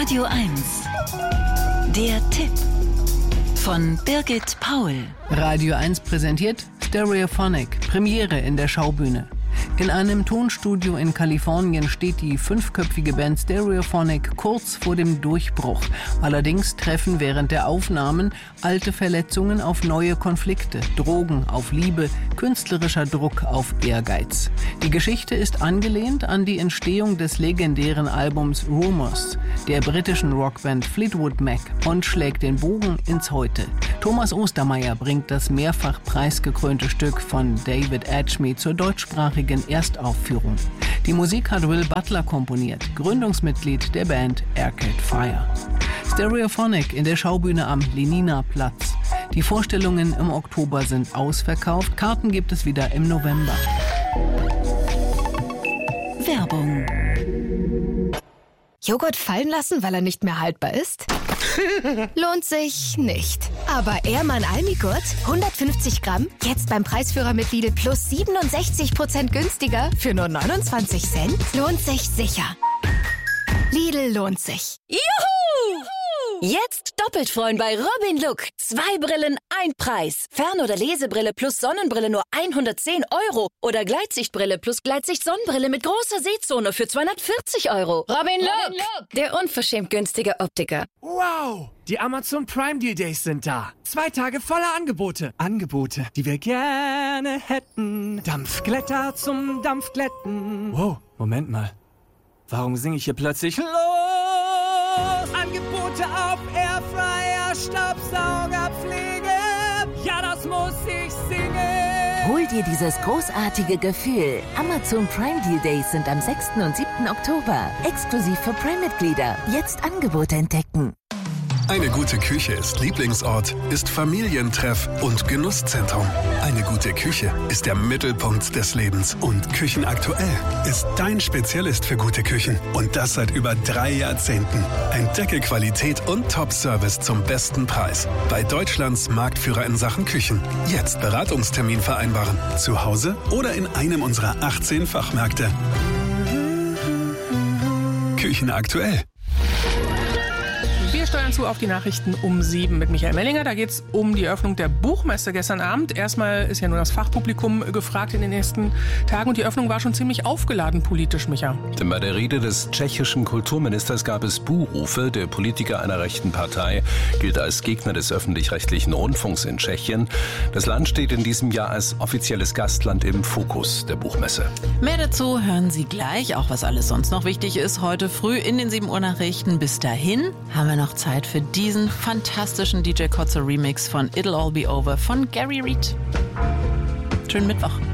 Radio 1. Der Tipp von Birgit Paul. Radio 1 präsentiert Stereophonic, Premiere in der Schaubühne. In einem Tonstudio in Kalifornien steht die 5-köpfige Band Stereophonic kurz vor dem Durchbruch. Allerdings treffen während der Aufnahmen alte Verletzungen auf neue Konflikte, Drogen auf Liebe, künstlerischer Druck auf Ehrgeiz. Die Geschichte ist angelehnt an die Entstehung des legendären Albums Rumours der britischen Rockband Fleetwood Mac und schlägt den Bogen ins Heute. Thomas Ostermeier bringt das mehrfach preisgekrönte Stück von David Edgme zur deutschsprachigen Erstaufführung. Die Musik hat Will Butler komponiert, Gründungsmitglied der Band Arcade Fire. Stereophonic in der Schaubühne am Leninaplatz. Die Vorstellungen im Oktober sind ausverkauft. Karten gibt es wieder im November. Werbung. Joghurt fallen lassen, weil er nicht mehr haltbar ist? Lohnt sich nicht. Aber Ehrmann Almigurt, 150 Gramm, jetzt beim Preisführer mit Lidl plus 67% günstiger für nur 29 Cent? Lohnt sich sicher. Lidl lohnt sich. Juhu! Jetzt doppelt freuen bei Robin Look. 2 Brillen, 1 Preis. Fern- oder Lesebrille plus Sonnenbrille nur 110 €. Oder Gleitsichtbrille plus Gleitsicht-Sonnenbrille mit großer Sehzone für 240 €. Robin Look, der unverschämt günstige Optiker. Wow! Die Amazon Prime Deal Days sind da. 2 Tage voller Angebote. Angebote, die wir gerne hätten. Dampfglätter zum Dampfglätten. Wow, Moment mal. Warum singe ich hier plötzlich los? Angebote auf Airfryer, Staubsaugerpflege. Ja, das muss ich singen. Hol dir dieses großartige Gefühl. Amazon Prime Deal Days sind am 6. und 7. Oktober. Exklusiv für Prime-Mitglieder. Jetzt Angebote entdecken. Eine gute Küche ist Lieblingsort, ist Familientreff und Genusszentrum. Eine gute Küche ist der Mittelpunkt des Lebens. Und Küchenaktuell ist dein Spezialist für gute Küchen. Und das seit über 3 Jahrzehnten. Entdecke Qualität und Top-Service zum besten Preis. Bei Deutschlands Marktführer in Sachen Küchen. Jetzt Beratungstermin vereinbaren. Zu Hause oder in einem unserer 18 Fachmärkte. Küchenaktuell. Wir steuern zu auf die Nachrichten um 7 mit Michael Mellinger. Da geht es um die Eröffnung der Buchmesse gestern Abend. Erstmal ist ja nur das Fachpublikum gefragt in den nächsten Tagen. Und die Eröffnung war schon ziemlich aufgeladen politisch, Micha. Denn bei der Rede des tschechischen Kulturministers gab es Buhrufe. Der Politiker einer rechten Partei gilt als Gegner des öffentlich-rechtlichen Rundfunks in Tschechien. Das Land steht in diesem Jahr als offizielles Gastland im Fokus der Buchmesse. Mehr dazu hören Sie gleich, auch was alles sonst noch wichtig ist, heute früh in den 7 Uhr Nachrichten. Bis dahin haben wir noch Zeit für diesen fantastischen DJ Kotze Remix von It'll All Be Over von Gary Reed. Schönen Mittwoch.